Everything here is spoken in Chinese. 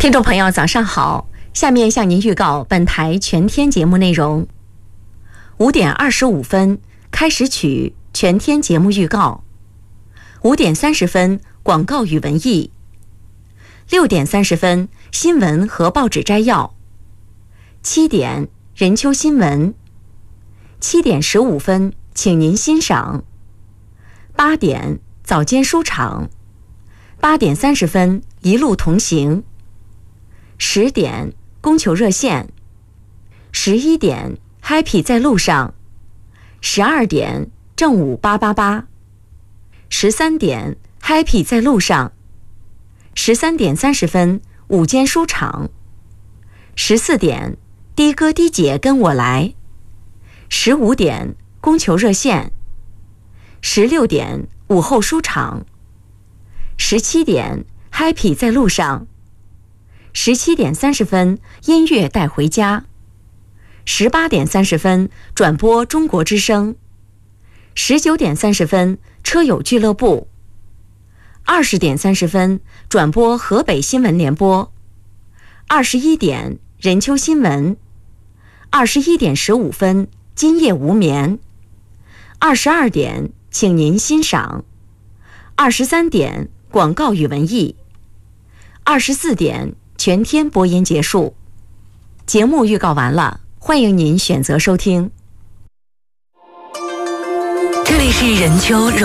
听众朋友早上好，下面向您预告本台全天节目内容。5点25分开始曲全天节目预告，5点30分广告与文艺，6点30分新闻和报纸摘要，7点任秋新闻，7点15分请您欣赏，8点早间书场，8点30分一路同行，10点供求热线，11点 Happy 在路上，12点正午888，13点 Happy 在路上，13点30分午间书场，14点的哥的姐跟我来，15点供求热线，16点午后书场，17点 Happy 在路上，17点30分音乐带回家，18点30分转播中国之声，19点30分车友俱乐部，20点30分转播河北新闻联播，21点任秋新闻，21点15分今夜无眠，22点请您欣赏，23点广告与文艺，24点全天播音结束。节目预告完了，欢迎您选择收听。 这里是任秋